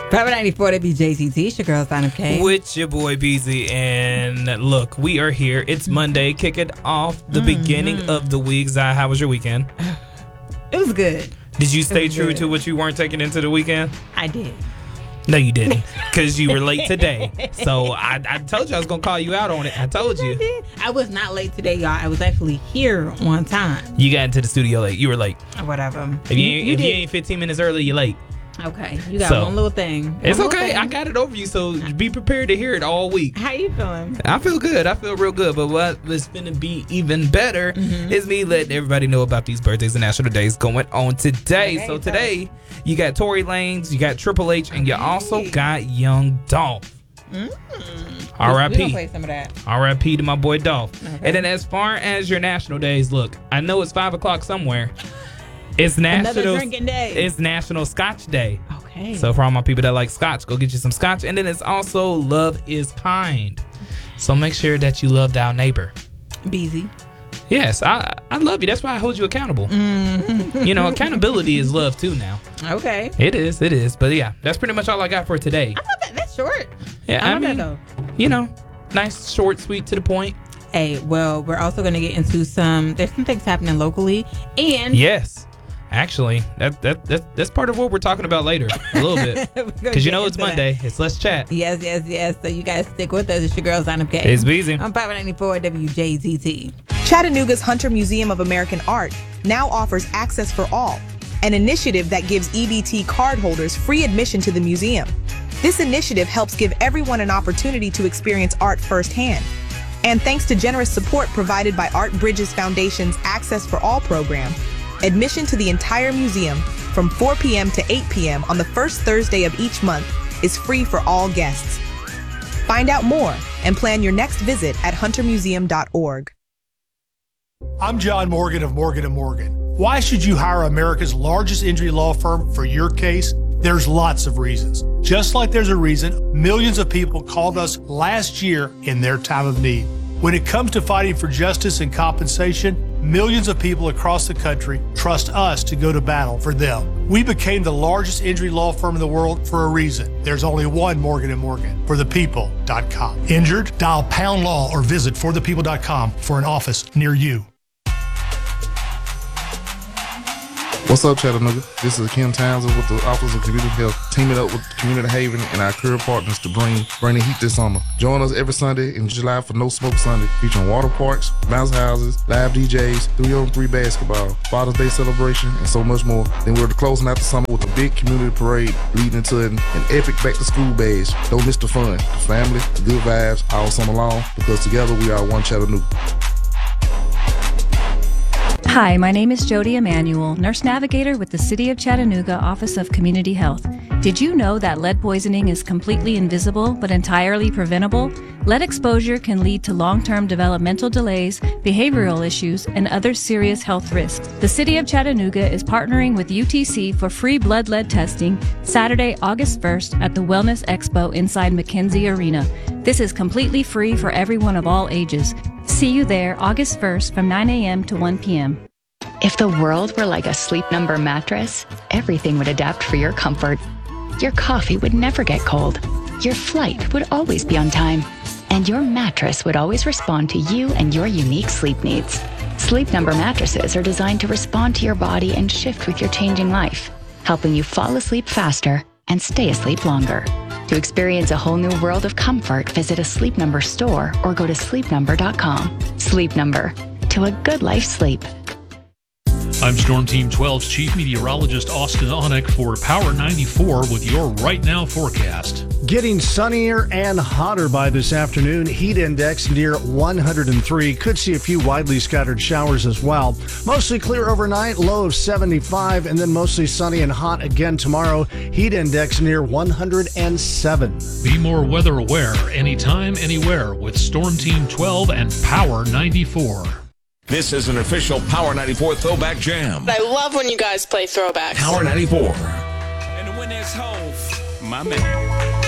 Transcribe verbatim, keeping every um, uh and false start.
Power ninety-four W J T T, it's your girl, Sign of K. With your boy, Beezy. And look, we are here. It's Monday. Kick it off the mm-hmm. beginning of the week. Zai, how was your weekend? It was good. Did you stay true good. to what you weren't taking into the weekend? I did. No, you didn't. Because you were late today. So I, I told you I was going to call you out on it. I told you. I was not late today, y'all. I was actually here on time. You got into the studio late. You were late. Whatever. If you, you, if you ain't fifteen minutes early, you're late. Okay. You got so, one little thing. One it's little okay. Thing. I got it over you, so be prepared to hear it all week. How you feeling? I feel good. I feel real good. But what is going to be even better mm-hmm. is me letting everybody know about these birthdays and national days going on today. Okay, so today, you got Tory Lanez, you got Triple H, and you also got Young Dolph. Mm. R I P. We're gonna play some of that. R I P to my boy Dolph. Okay. And then as far as your national days, look, I know it's five o'clock somewhere. It's national. Another drinking day. It's National Scotch Day. Okay. So for all my people that like scotch, go get you some scotch. And then it's also Love is Kind. So make sure that you love thy neighbor. Beezy. Yes, I I love you. That's why I hold you accountable. Mm-hmm. You know, accountability is love too now. Okay. It is, it is. But yeah, that's pretty much all I got for today. I love that. That's short. Yeah, I, I love mean, that though. You know, nice, short, sweet, to the point. Hey, well, we're also going to get into some, there's some things happening locally. And yes. Actually, that, that that that's part of what we're talking about later, a little bit. Because you know it's Monday. That. It's Let's Chat. Yes, yes, yes. So you guys stick with us. It's your girl, Sign of K. It's Beezy. I'm Power ninety-four W J T T. Chattanooga's Hunter Museum of American Art now offers Access for All, an initiative that gives E B T cardholders free admission to the museum. This initiative helps give everyone an opportunity to experience art firsthand. And thanks to generous support provided by Art Bridges Foundation's Access for All program, admission to the entire museum from four p.m. to eight p.m. on the first Thursday of each month is free for all guests. Find out more and plan your next visit at hunter museum dot org. I'm John Morgan of Morgan and Morgan. Why should you hire America's largest injury law firm for your case? There's lots of reasons. Just like there's a reason millions of people called us last year in their time of need. When it comes to fighting for justice and compensation, millions of people across the country trust us to go to battle for them. We became the largest injury law firm in the world for a reason. There's only one Morgan and Morgan, for the people dot com. Injured? Dial pound law or visit for the people dot com for an office near you. What's up, Chattanooga? This is Kim Townsend with the Office of Community Health, teaming up with Community Haven and our career partners to bring bring the heat this summer. Join us every Sunday in July for No Smoke Sunday, featuring water parks, bounce houses, live D Js, three on three basketball, Father's Day celebration, and so much more. Then we're closing out the summer with a big community parade leading into an, an epic back-to-school bash. Don't miss the fun, the family, the good vibes all summer long, because together we are one Chattanooga. Hi, my name is Jody Emanuel, nurse navigator with the City of Chattanooga Office of Community Health. Did you know that lead poisoning is completely invisible but entirely preventable? Lead exposure can lead to long-term developmental delays, behavioral issues, and other serious health risks. The City of Chattanooga is partnering with U T C for free blood lead testing Saturday, August first at the Wellness Expo inside McKenzie Arena. This is completely free for everyone of all ages. See you there August first from nine a.m. to one p.m. If the world were like a Sleep Number mattress, everything would adapt for your comfort. Your coffee would never get cold. Your flight would always be on time. And your mattress would always respond to you and your unique sleep needs. Sleep Number mattresses are designed to respond to your body and shift with your changing life, helping you fall asleep faster and stay asleep longer. To experience a whole new world of comfort, visit a Sleep Number store or go to sleep number dot com. Sleep Number. To a good life sleep. I'm Storm Team twelve's Chief Meteorologist Austin Onick for Power ninety-four with your Right Now forecast. Getting sunnier and hotter by this afternoon. Heat index near one hundred three. Could see a few widely scattered showers as well. Mostly clear overnight, low of seventy-five, and then mostly sunny and hot again tomorrow. Heat index near one hundred seven. Be more weather aware anytime, anywhere with Storm Team twelve and Power ninety-four. This is an official Power ninety-four Throwback Jam. I love when you guys play throwbacks. Power ninety-four. And the winner's Hove, my man.